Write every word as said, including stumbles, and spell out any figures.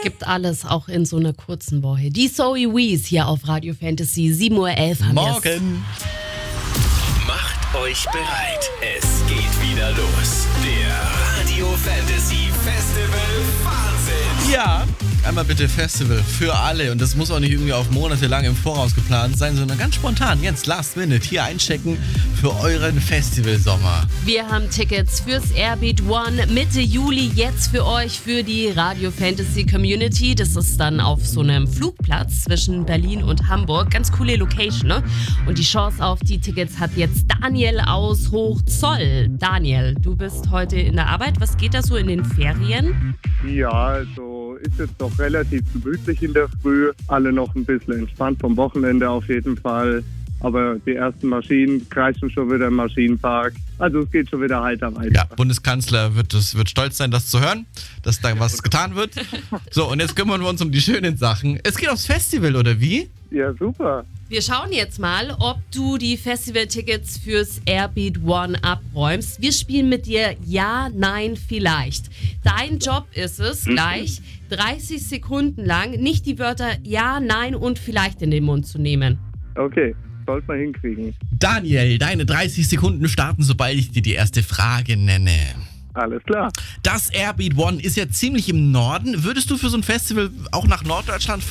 Gibt alles, auch in so einer kurzen Woche. Die Zoe Wees hier auf Radio Fantasy, sieben Uhr elf haben wir's. Morgen. Macht euch bereit. Es geht wieder los. Der Radio Fantasy Festival Wahnsinn. Ja, einmal bitte Festival für alle. Und das muss auch nicht irgendwie auf Monate lang im Voraus geplant sein, sondern ganz spontan, jetzt last minute, hier einchecken für euren Festivalsommer. Wir haben Tickets fürs Airbeat One Mitte Juli jetzt für euch, für die Radio Fantasy Community. Das ist dann auf so einem Flugplatz zwischen Berlin und Hamburg. Ganz coole Location, ne? Und die Chance auf die Tickets hat jetzt Daniel aus Hochzoll. Daniel, du bist heute in der Arbeit. Was geht da so in den Ferien? Ja, also ist jetzt doch relativ gemütlich in der Früh. Alle noch ein bisschen entspannt vom Wochenende auf jeden Fall. Aber die ersten Maschinen kreischen schon wieder im Maschinenpark. Also es geht schon wieder heiter weiter. Ja, Bundeskanzler wird, das, wird stolz sein, das zu hören, dass da was getan wird. So, und jetzt kümmern wir uns um die schönen Sachen. Es geht aufs Festival, oder wie? Ja, super. Wir schauen jetzt mal, ob du die Festivaltickets fürs Airbeat One abräumst. Wir spielen mit dir Ja, Nein, Vielleicht. Dein Job ist es, gleich dreißig Sekunden lang nicht die Wörter Ja, Nein und Vielleicht in den Mund zu nehmen. Okay, sollte man hinkriegen. Daniel, deine dreißig Sekunden starten, sobald ich dir die erste Frage nenne. Alles klar. Das Airbeat One ist ja ziemlich im Norden. Würdest du für so ein Festival auch nach Norddeutschland